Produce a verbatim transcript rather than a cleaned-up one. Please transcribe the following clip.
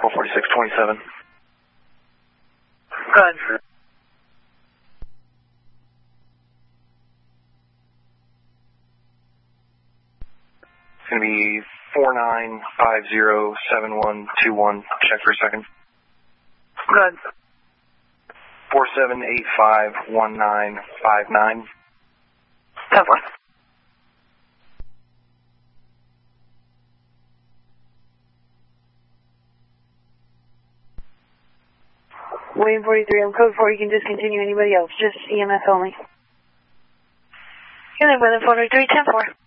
four forty-six twenty-seven. Go ahead. It's going to be four nine five zero seven one two one. Check for a second. Go ahead. four seven eight five one nine five nine. ten four. William forty-three, I'm code four. You can discontinue anybody else. Just E M S only. Good night, William forty-three, ten four.